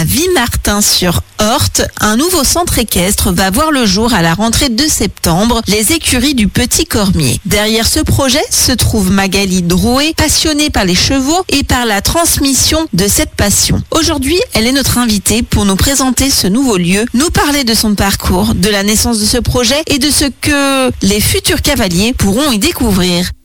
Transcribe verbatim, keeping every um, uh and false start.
à Vimartin-sur-Orte, un nouveau centre équestre va voir le jour à la rentrée de septembre, les écuries du Petit Cormier. Derrière ce projet se trouve Magali Drouet, passionnée par les chevaux et par la transmission de cette passion. Aujourd'hui, elle est notre invitée pour nous présenter ce nouveau lieu, nous parler de son parcours, de la naissance de ce projet et de ce que les futurs cavaliers pourront y découvrir.